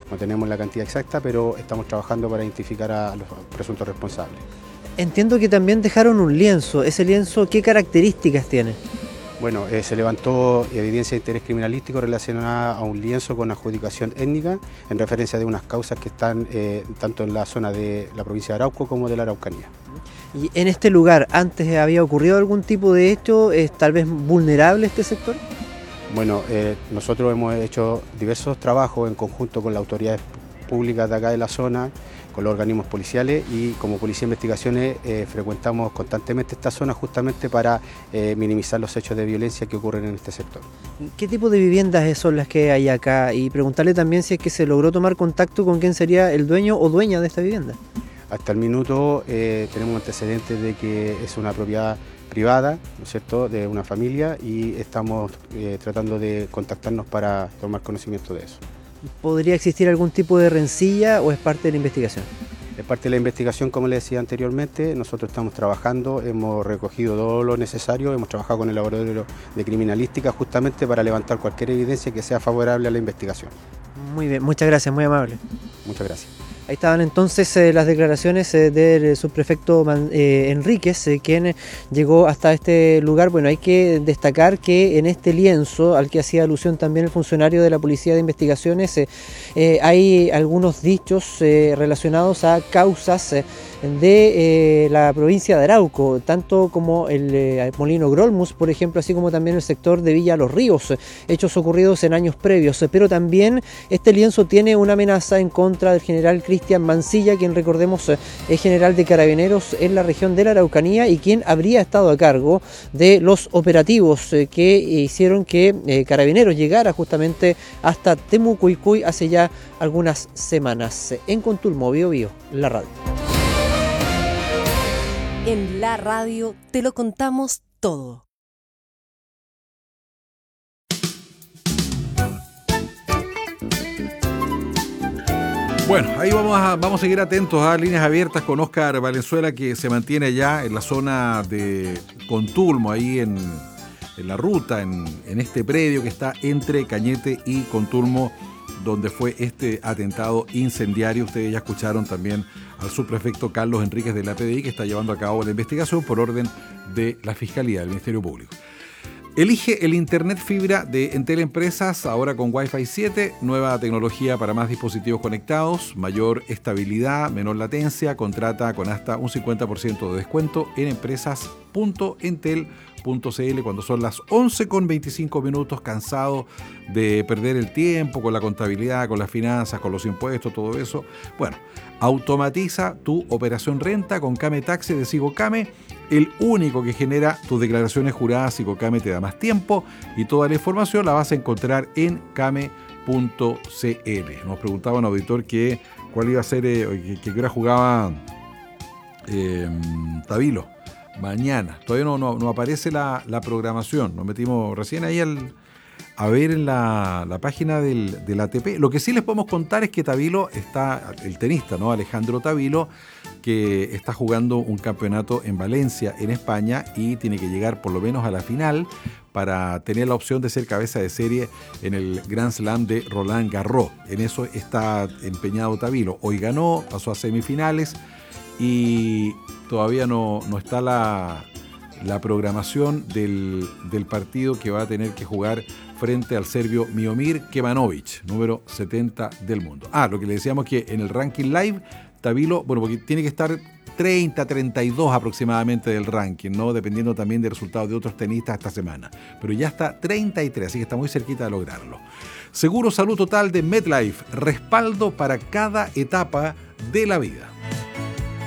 No tenemos la cantidad exacta, pero estamos trabajando para identificar a los presuntos responsables. Entiendo que también dejaron un lienzo. ¿Ese lienzo qué características tiene? Bueno, se levantó evidencia de interés criminalístico relacionada a un lienzo con adjudicación étnica en referencia de unas causas que están tanto en la zona de la provincia de Arauco como de la Araucanía. ¿Y en este lugar antes había ocurrido algún tipo de hecho tal vez vulnerable este sector? Bueno, nosotros hemos hecho diversos trabajos en conjunto con las autoridades públicas de acá de la zona, con los organismos policiales y como Policía de Investigaciones frecuentamos constantemente esta zona justamente para minimizar los hechos de violencia que ocurren en este sector. ¿Qué tipo de viviendas son las que hay acá? Y preguntarle también si es que se logró tomar contacto con quién sería el dueño o dueña de esta vivienda. Hasta el minuto tenemos antecedentes de que es una propiedad privada, ¿no es cierto?, de una familia y estamos tratando de contactarnos para tomar conocimiento de eso. ¿Podría existir algún tipo de rencilla o es parte de la investigación? Es parte de la investigación, como les decía anteriormente, nosotros estamos trabajando, hemos recogido todo lo necesario, hemos trabajado con el laboratorio de criminalística justamente para levantar cualquier evidencia que sea favorable a la investigación. Muy bien, muchas gracias, muy amable. Muchas gracias. Ahí estaban entonces las declaraciones del subprefecto Enríquez, quien llegó hasta este lugar. Bueno, hay que destacar que en este lienzo, al que hacía alusión también el funcionario de la Policía de Investigaciones, hay algunos dichos relacionados a causas de la provincia de Arauco, tanto como el Molino Grolmus, por ejemplo, así como también el sector de Villa Los Ríos, hechos ocurridos en años previos. Pero también este lienzo tiene una amenaza en contra del general Cristian Mancilla, quien recordemos es general de Carabineros en la región de la Araucanía y quien habría estado a cargo de los operativos que hicieron que Carabineros llegara justamente hasta Temucuicui hace ya algunas semanas. En Contulmo, Bío Bío, la radio. En la radio te lo contamos todo. Bueno, ahí vamos a seguir atentos a líneas abiertas con Óscar Valenzuela, que se mantiene allá en la zona de Contulmo, ahí en la ruta, en este predio que está entre Cañete y Contulmo, donde fue este atentado incendiario. Ustedes ya escucharon también al subprefecto Carlos Enríquez de la PDI, que está llevando a cabo la investigación por orden de la Fiscalía del Ministerio Público. Elige el Internet fibra de Entel Empresas, ahora con Wi-Fi 7, nueva tecnología para más dispositivos conectados, mayor estabilidad, menor latencia. Contrata con hasta un 50% de descuento en empresas.entel.cl cuando son las 11:25, cansado de perder el tiempo con la contabilidad, con las finanzas, con los impuestos, todo eso. Bueno, automatiza tu operación renta con Came Taxi de Sigocame, el único que genera tus declaraciones juradas. Sigocame te da más tiempo y toda la información la vas a encontrar en came.cl. Nos preguntaba un auditor que cuál iba a ser, que hora jugaba Tabilo mañana. Todavía no aparece la programación. Nos metimos recién ahí a ver en la página del ATP. Lo que sí les podemos contar es que Tabilo está, el tenista, ¿no? Alejandro Tabilo, que está jugando un campeonato en Valencia, en España, y tiene que llegar por lo menos a la final para tener la opción de ser cabeza de serie en el Grand Slam de Roland Garros. En eso está empeñado Tabilo. Hoy ganó, pasó a semifinales y todavía no está la programación del partido que va a tener que jugar frente al serbio Miomir Kemanovic, número 70 del mundo. Lo que le decíamos que en el ranking live, Tabilo, bueno, porque tiene que estar 30, 32 aproximadamente del ranking, ¿no? Dependiendo también del resultado de otros tenistas esta semana. Pero ya está 33, así que está muy cerquita de lograrlo. Seguro Salud Total de MetLife, respaldo para cada etapa de la vida.